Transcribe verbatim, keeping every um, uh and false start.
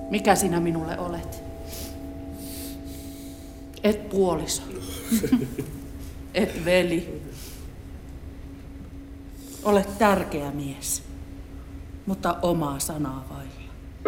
Mikä sinä minulle olet? Et puoliso. Et veli. Olet tärkeä mies, mutta omaa sanaa vailla.